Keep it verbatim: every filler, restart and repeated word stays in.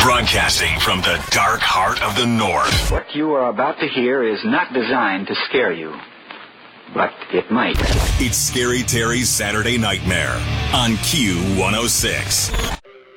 Broadcasting from the dark heart of the North. What you are about to hear is not designed to scare you, but it might. It's Scary Terry's Saturday Nightmare on Q one oh six.